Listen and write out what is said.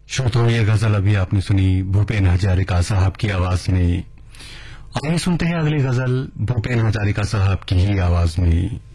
श्रोताओं, ये गजल अभी आपने सुनी भूपेन हजारिका साहब की आवाज में। आइए सुनते हैं अगली गजल भूपेन हजारिका साहब की ही आवाज में।